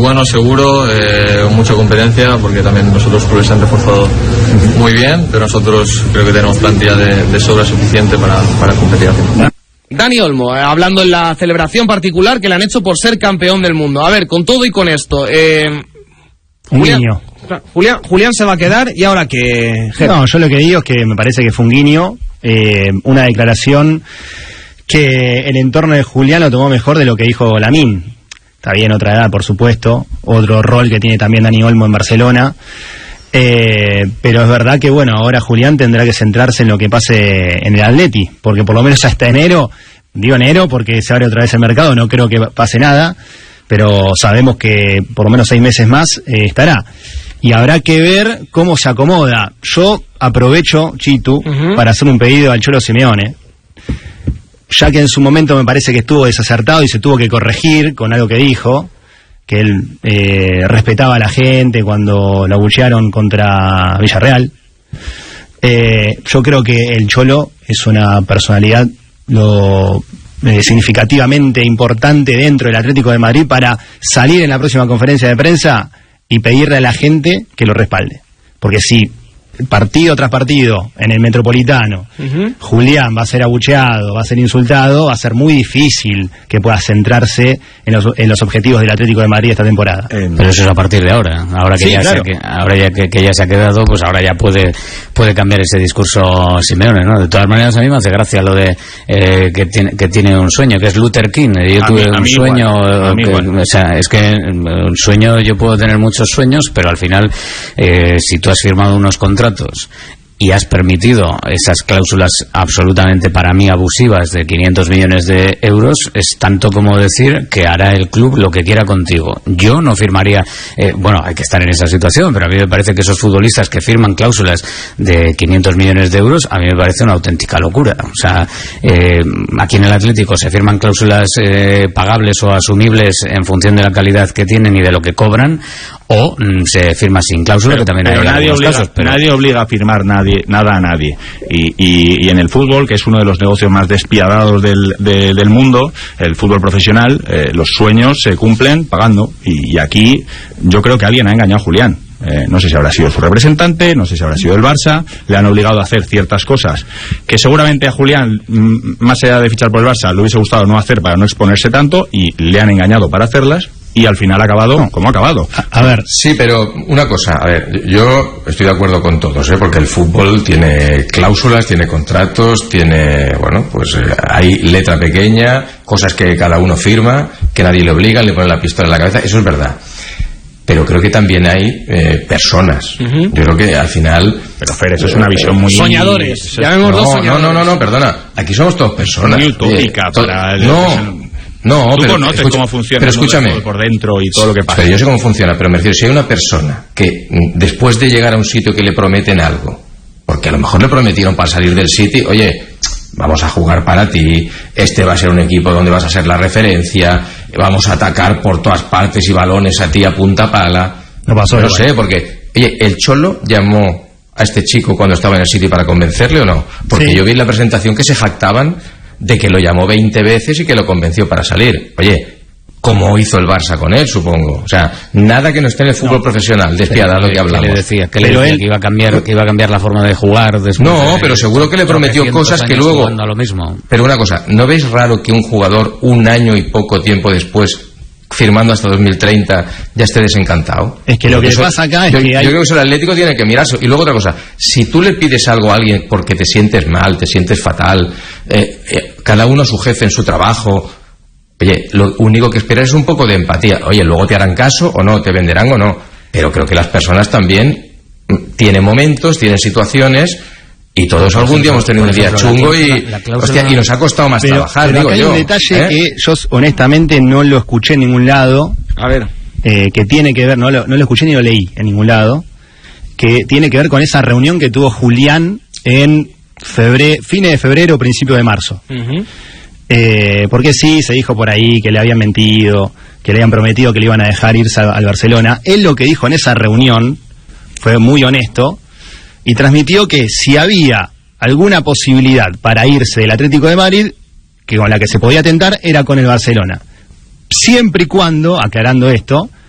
bueno, seguro, mucha competencia, porque también nosotros clubes se han reforzado muy bien, pero nosotros creo que tenemos plantilla de sobra suficiente para competir. Dani Olmo, hablando en la celebración particular que le han hecho por ser campeón del mundo. A ver, con todo y con esto, Julián se va a quedar, y ahora que... No, yo lo que digo es que me parece que fue un guiño, una declaración que el entorno de Julián lo tomó mejor de lo que dijo Lamine. Está bien, otra edad, por supuesto, otro rol que tiene también Dani Olmo en Barcelona, pero es verdad que, bueno, ahora Julián tendrá que centrarse en lo que pase en el Atleti, porque por lo menos hasta enero, digo enero porque se abre otra vez el mercado, no creo que pase nada, pero sabemos que por lo menos 6 meses más estará. Y habrá que ver cómo se acomoda. Yo aprovecho, Chitu, para hacer un pedido al Cholo Simeone, ya que en su momento me parece que estuvo desacertado y se tuvo que corregir con algo que dijo, que él respetaba a la gente cuando la abuchearon contra Villarreal. Yo creo que el Cholo es una personalidad significativamente importante dentro del Atlético de Madrid para salir en la próxima conferencia de prensa y pedirle a la gente que lo respalde. Porque si partido tras partido en el Metropolitano Julián va a ser abucheado, va a ser insultado, va a ser muy difícil que pueda centrarse en los objetivos del Atlético de Madrid esta temporada. Pero eso es a partir de ahora. Ahora que, sí, ya, claro, que ya se ha quedado, pues ahora ya puede cambiar ese discurso Simeone, ¿no? De todas maneras, a mí me hace gracia lo de que tiene un sueño, que es Luther King. Yo tuve un sueño, o sea, es que un sueño, yo puedo tener muchos sueños, pero al final, si tú has firmado unos contratos y has permitido esas cláusulas absolutamente, para mí, abusivas de 500 millones de euros, es tanto como decir que hará el club lo que quiera contigo. Yo no firmaría, bueno, hay que estar en esa situación, pero a mí me parece que esos futbolistas que firman cláusulas de 500 millones de euros, a mí me parece una auténtica locura. O sea, aquí en el Atlético se firman cláusulas pagables o asumibles en función de la calidad que tienen y de lo que cobran, o se firma sin cláusula, que también hay en algunos casos. Pero nadie obliga a firmar nada a nadie. Y en el fútbol, que es uno de los negocios más despiadados del mundo, el fútbol profesional, los sueños se cumplen pagando. Y aquí yo creo que alguien ha engañado a Julián. No sé si habrá sido su representante, no sé si habrá sido el Barça, le han obligado a hacer ciertas cosas que seguramente a Julián, más allá de fichar por el Barça, le hubiese gustado no hacer para no exponerse tanto, y le han engañado para hacerlas. Y al final ha acabado como ha acabado. A ver. Sí, pero una cosa, a ver, yo estoy de acuerdo con todos, porque el fútbol tiene cláusulas, tiene contratos, tiene, bueno, pues hay letra pequeña, cosas que cada uno firma, que nadie le obliga, le pone la pistola en la cabeza, eso es verdad. Pero creo que también hay personas. Yo creo que al final... Pero Fer, eso es una visión muy... Soñadores. No, perdona. Aquí somos todos personas. Muy utópica para... No, tú pero conoces cómo funciona, pero escúchame, por dentro y todo lo que pasa. Pero yo sé cómo funciona, pero me refiero, si hay una persona que después de llegar a un sitio que le prometen algo, porque a lo mejor le prometieron para salir del sitio, oye, vamos a jugar para ti, este va a ser un equipo donde vas a ser la referencia, vamos a atacar por todas partes y balones a ti a punta pala. No sé, porque, oye, el Cholo llamó a este chico cuando estaba en el City para convencerle, ¿o no? Porque yo vi en la presentación que se jactaban de que lo llamó 20 veces y que lo convenció para salir. Oye, como hizo el Barça con él, supongo. O sea, nada que no esté en el fútbol profesional, despiadado lo que hablamos. ¿Qué le decía? Que iba a cambiar la forma de jugar después. No, pero seguro que le prometió cosas que luego... A lo mismo. Pero una cosa, ¿no veis raro que un jugador un año y poco tiempo después, firmando hasta 2030, ya esté desencantado? Es que lo que pasa acá es que yo creo que eso el Atlético tiene que mirarse. Y luego otra cosa, si tú le pides algo a alguien porque te sientes mal, te sientes fatal, cada uno su jefe en su trabajo, oye, lo único que esperas es un poco de empatía. Oye, luego te harán caso o no, te venderán o no, pero creo que las personas también tienen momentos, tienen situaciones, y todos algún día hemos tenido un día chungo y nos ha costado más trabajar, digo yo. Hay un detalle que yo honestamente no lo escuché en ningún lado. A ver. Que tiene que ver, no lo escuché ni lo leí en ningún lado, que tiene que ver con esa reunión que tuvo Julián en fines de febrero, principio de marzo. Porque sí, se dijo por ahí que le habían mentido, que le habían prometido que le iban a dejar irse al Barcelona. Él lo que dijo en esa reunión fue muy honesto y transmitió que si había alguna posibilidad para irse del Atlético de Madrid, que con la que se podía tentar era con el Barcelona, siempre y cuando, aclarando esto,